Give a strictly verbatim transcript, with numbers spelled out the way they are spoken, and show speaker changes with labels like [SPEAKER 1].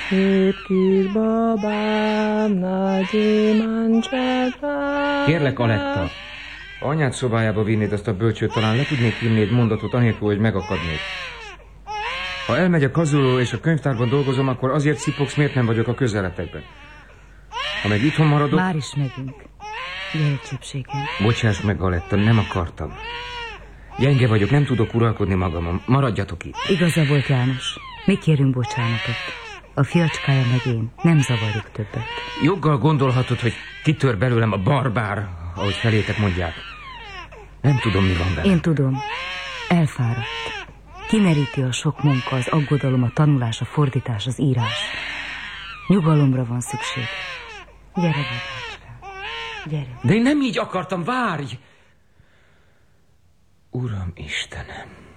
[SPEAKER 1] Szép kis babám, nagy imádságra.
[SPEAKER 2] Kérlek, Aletta, anyád szobájába vinnéd azt a bölcsőt, talán le tudnék írni egy mondatot anélkül, hogy megakadnék. Ha elmegy a kazuló és a könyvtárban dolgozom, akkor azért szipogsz, miért nem vagyok a közeletekben. Ha meg itthon maradok...
[SPEAKER 3] Már is megyünk. Gyere, csöpségem.
[SPEAKER 2] Bocsáss meg, Aletta, nem akartam. Gyenge vagyok, nem tudok uralkodni magamon. Maradjatok itt.
[SPEAKER 3] Igaza volt, János. Mi kérünk bocsánatot. A fiacskája meg én. Nem zavarjuk többet.
[SPEAKER 2] Joggal gondolhatod, hogy kitör belőlem a barbár, ahogy felétek mondják. Nem tudom, mi van benne.
[SPEAKER 3] Én tudom. Elfáradt. Kimeríti a sok munka, az aggodalom, a tanulás, a fordítás, az írás. Nyugalomra van szükség. Gyere, babácskám. Gyere.
[SPEAKER 2] De én nem így akartam, várj! Uram Istenem!